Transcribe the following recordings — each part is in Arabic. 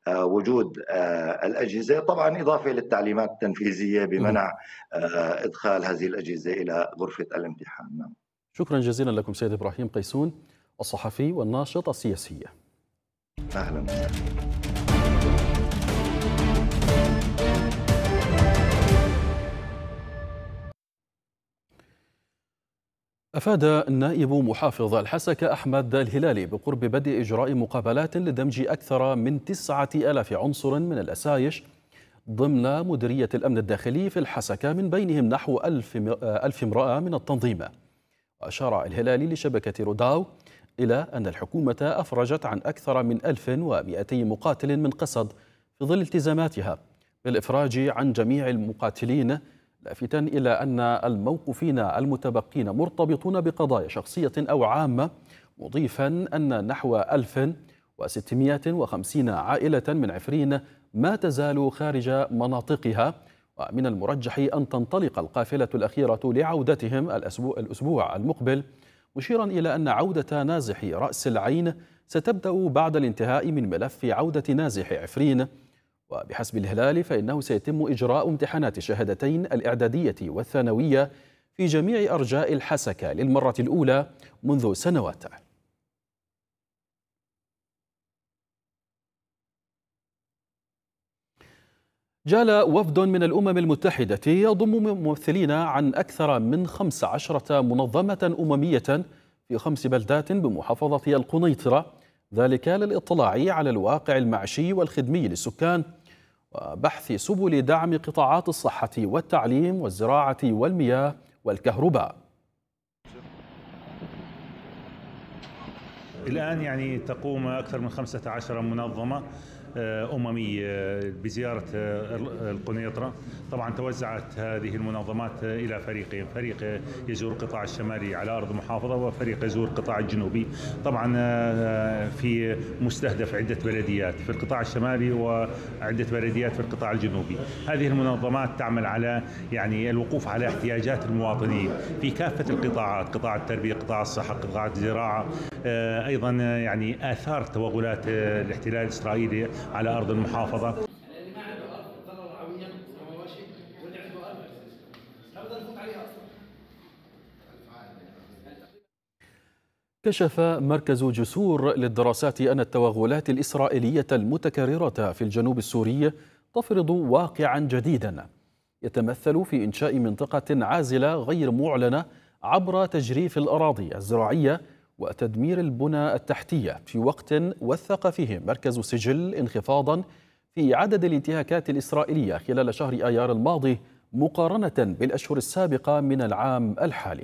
وجود الأجهزة، طبعًا إضافة للتعليمات التنفيذية اهم. بمنع إدخال هذه الأجهزة إلى غرفة الامتحان. نعم. شكرا جزيلا لكم سيد إبراهيم قيسون، الصحفي والناشط السياسي. أهلًا وسهلًا. أفاد النائب محافظ الحسكة أحمد الهلالي بقرب بدء إجراء مقابلات لدمج أكثر من 9000 عنصر من الأسايش ضمن مديرية الأمن الداخلي في الحسكة، من بينهم نحو ألف امرأة من التنظيم. وأشار الهلالي لشبكة روداو إلى أن الحكومة أفرجت عن أكثر من 1200 مقاتل من قسد في ظل التزاماتها بالإفراج عن جميع المقاتلين، لافتا إلى أن الموقوفين المتبقين مرتبطون بقضايا شخصية أو عامة، مضيفا أن نحو 1650 عائلة من عفرين ما تزال خارج مناطقها، ومن المرجح أن تنطلق القافلة الأخيرة لعودتهم الأسبوع المقبل، مشيرا إلى أن عودة نازح رأس العين ستبدأ بعد الانتهاء من ملف عودة نازح عفرين. وبحسب الهلال فإنه سيتم إجراء امتحانات الشهادتين الإعدادية والثانوية في جميع أرجاء الحسكة للمرة الأولى منذ سنوات. جال وفد من الأمم المتحدة يضم ممثلين عن أكثر من 15 منظمة أممية في 5 بلدات بمحافظة القنيطرة، ذلك للاطلاع على الواقع المعيشي والخدمي للسكان وبحث سبل دعم قطاعات الصحة والتعليم والزراعة والمياه والكهرباء. الآن تقوم أكثر من 15 منظمة أممية بزيارة القنيطرة. طبعا توزعت هذه المنظمات إلى فريقين، فريق يزور القطاع الشمالي على أرض المحافظة وفريق يزور القطاع الجنوبي. طبعا في مستهدف عدة بلديات في القطاع الشمالي وعدة بلديات في القطاع الجنوبي. هذه المنظمات تعمل على الوقوف على احتياجات المواطنين في كافة القطاعات، قطاع التربية، قطاع الصحة، قطاع الزراعة، أيضا آثار توغلات الاحتلال الإسرائيلي على أرض المحافظة. كشف مركز جسور للدراسات أن التوغلات الإسرائيلية المتكررة في الجنوب السوري تفرض واقعا جديدا يتمثل في إنشاء منطقة عازلة غير معلنة عبر تجريف الأراضي الزراعية وتدمير البنى التحتية، في وقت وثق فيه مركز سجل انخفاضا في عدد الانتهاكات الإسرائيلية خلال شهر آيار الماضي مقارنة بالأشهر السابقة من العام الحالي.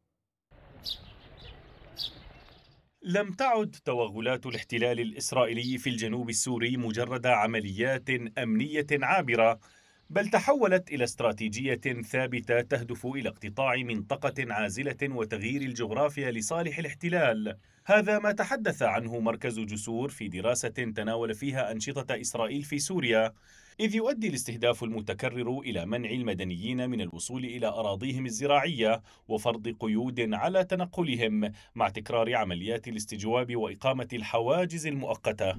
لم تعد توغلات الاحتلال الإسرائيلي في الجنوب السوري مجرد عمليات أمنية عابرة، بل تحولت إلى استراتيجية ثابتة تهدف إلى اقتطاع منطقة عازلة وتغيير الجغرافيا لصالح الاحتلال. هذا ما تحدث عنه مركز جسور في دراسة تناول فيها أنشطة إسرائيل في سوريا، إذ يؤدي الاستهداف المتكرر إلى منع المدنيين من الوصول إلى أراضيهم الزراعية وفرض قيود على تنقلهم، مع تكرار عمليات الاستجواب وإقامة الحواجز المؤقتة.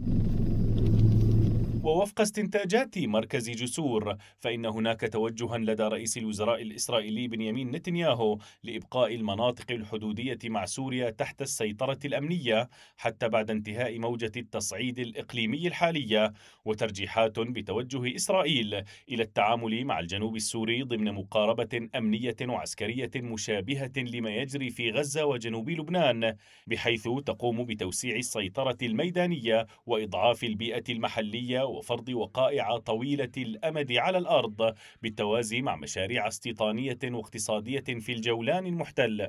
ووفق استنتاجات مركز جسور فإن هناك توجها لدى رئيس الوزراء الإسرائيلي بنيامين نتنياهو لإبقاء المناطق الحدودية مع سوريا تحت السيطرة الأمنية حتى بعد انتهاء موجة التصعيد الإقليمي الحالية، وترجيحات بتوجه إسرائيل إلى التعامل مع الجنوب السوري ضمن مقاربة أمنية وعسكرية مشابهة لما يجري في غزة وجنوب لبنان، بحيث تقوم بتوسيع السيطرة الميدانية وإضعاف البيئة المحلية وفرض وقائع طويلة الأمد على الأرض بالتوازي مع مشاريع استيطانية واقتصادية في الجولان المحتل.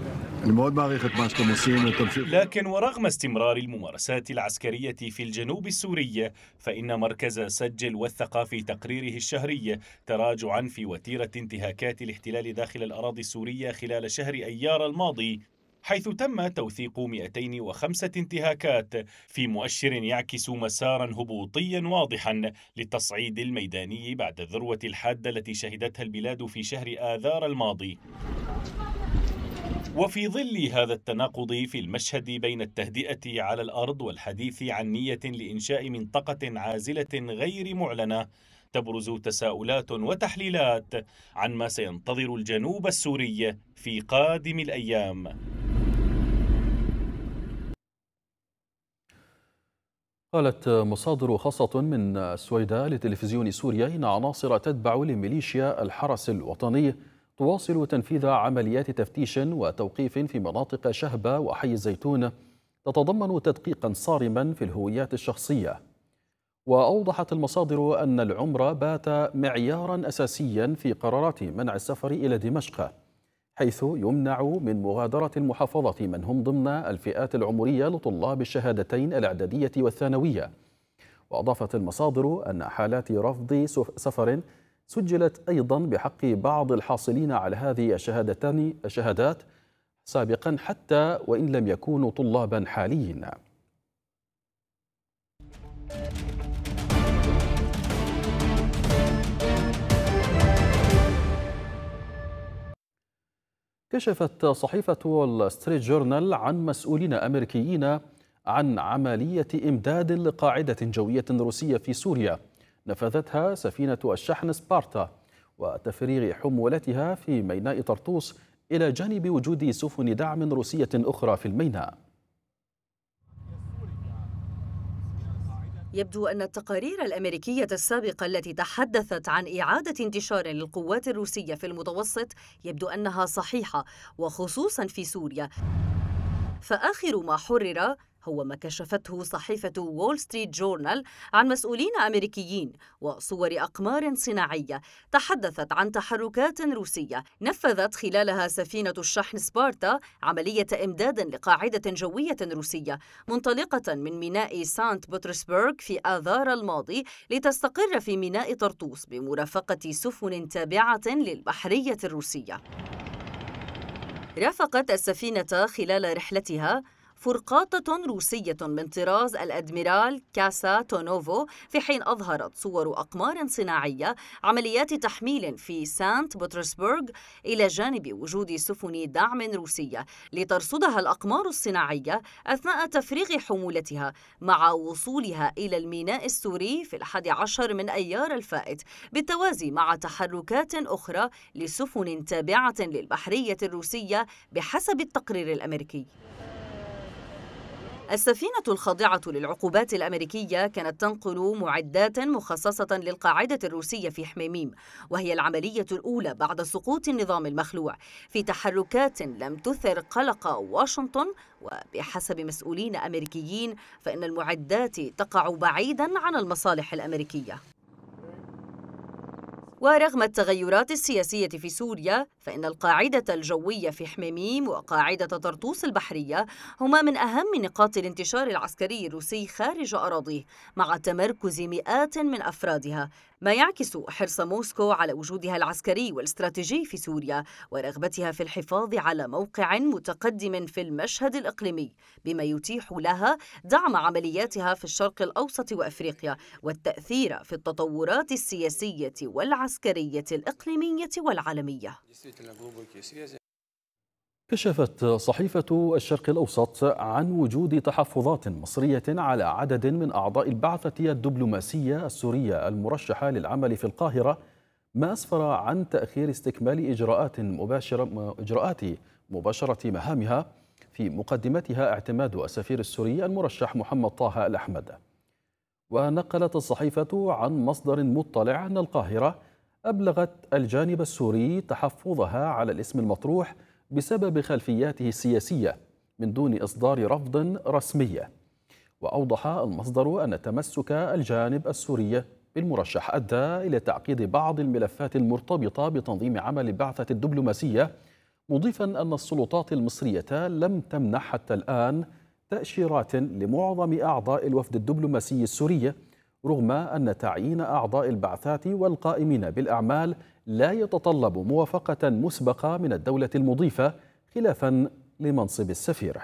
لكن ورغم استمرار الممارسات العسكرية في الجنوب السوري، فإن مركز سجل وثق في تقريره الشهري تراجعا في وتيرة انتهاكات الاحتلال داخل الأراضي السورية خلال شهر أيار الماضي، حيث تم توثيق 205 انتهاكات، في مؤشر يعكس مسارا هبوطيا واضحا للتصعيد الميداني بعد الذروة الحادة التي شهدتها البلاد في شهر آذار الماضي. وفي ظل هذا التناقض في المشهد بين التهدئة على الأرض والحديث عن نية لإنشاء منطقة عازلة غير معلنة، تبرز تساؤلات وتحليلات عن ما سينتظر الجنوب السوري في قادم الأيام. قالت مصادر خاصة من السويداء لتلفزيون سوريا إن عناصر تتبع لميليشيا الحرس الوطني تواصل تنفيذ عمليات تفتيش وتوقيف في مناطق شهبة وحي الزيتون تتضمن تدقيقا صارما في الهويات الشخصية. وأوضحت المصادر أن العمر بات معيارا أساسيا في قرارات منع السفر إلى دمشق، حيث يمنع من مغادرة المحافظة من هم ضمن الفئات العمرية لطلاب الشهادتين الإعدادية والثانوية. وأضافت المصادر أن حالات رفض سفر سجلت أيضا بحق بعض الحاصلين على هذه الشهادات سابقا حتى وإن لم يكونوا طلابا حاليين. كشفت صحيفة وول ستريت جورنال عن مسؤولين أمريكيين عن عملية إمداد لقاعدة جوية روسية في سوريا نفذتها سفينة الشحن سبارتا، وتفريغ حمولتها في ميناء طرطوس إلى جانب وجود سفن دعم روسية أخرى في الميناء. يبدو أن التقارير الأمريكية السابقة التي تحدثت عن إعادة انتشار للقوات الروسية في المتوسط يبدو أنها صحيحة، وخصوصا في سوريا. فآخر ما حرر هو ما كشفته صحيفة وول ستريت جورنال عن مسؤولين أمريكيين وصور أقمار صناعية تحدثت عن تحركات روسية نفذت خلالها سفينة الشحن سبارتا عملية إمداد لقاعدة جوية روسية منطلقة من ميناء سانت بطرسبرغ في آذار الماضي لتستقر في ميناء طرطوس بمرافقة سفن تابعة للبحرية الروسية. رافقت السفينة خلال رحلتها فرقاطة روسية من طراز الأدميرال كاسا تونوفو، في حين أظهرت صور أقمار صناعية عمليات تحميل في سانت بطرسبرغ إلى جانب وجود سفن دعم روسية لترصدها الأقمار الصناعية أثناء تفريغ حمولتها مع وصولها إلى الميناء السوري في 11 من أيار الفائت، بالتوازي مع تحركات أخرى لسفن تابعة للبحرية الروسية بحسب التقرير الأمريكي. السفينة الخاضعة للعقوبات الأمريكية كانت تنقل معدات مخصصة للقاعدة الروسية في حميميم، وهي العملية الأولى بعد سقوط النظام المخلوع في تحركات لم تثر قلق واشنطن. وبحسب مسؤولين أمريكيين فإن المعدات تقع بعيداً عن المصالح الأمريكية. ورغم التغيرات السياسية في سوريا فإن القاعدة الجوية في حميميم وقاعدة طرطوس البحرية هما من أهم نقاط الانتشار العسكري الروسي خارج أراضيه، مع تمركز مئات من أفرادها، ما يعكس حرص موسكو على وجودها العسكري والاستراتيجي في سوريا ورغبتها في الحفاظ على موقع متقدم في المشهد الإقليمي، بما يتيح لها دعم عملياتها في الشرق الأوسط وأفريقيا والتأثير في التطورات السياسية والعسكرية الإقليمية والعالمية. كشفت صحيفة الشرق الأوسط عن وجود تحفظات مصرية على عدد من أعضاء البعثة الدبلوماسية السورية المرشحة للعمل في القاهرة، ما أسفر عن تأخير استكمال إجراءات مباشرة مهامها، في مقدمتها اعتماد السفير السوري المرشح محمد طه الأحمد. ونقلت الصحيفة عن مصدر مطلع أن القاهرة أبلغت الجانب السوري تحفظها على الاسم المطروح بسبب خلفياته السياسية من دون إصدار رفض رسمي. وأوضح المصدر أن تمسك الجانب السوري بالمرشح أدى إلى تعقيد بعض الملفات المرتبطة بتنظيم عمل البعثة الدبلوماسية، مضيفا أن السلطات المصرية لم تمنح حتى الآن تأشيرات لمعظم أعضاء الوفد الدبلوماسي السوري، رغم أن تعيين أعضاء البعثات والقائمين بالأعمال لا يتطلب موافقة مسبقة من الدولة المضيفة، خلافا لمنصب السفير.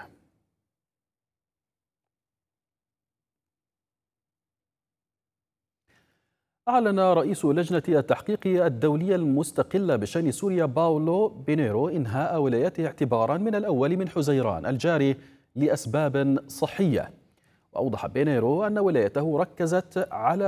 أعلن رئيس لجنة التحقيق الدولية المستقلة بشأن سوريا باولو بينيرو إنهاء ولايته اعتبارا من الأول من حزيران الجاري لأسباب صحية. وأوضح بينيرو أن ولايته ركزت على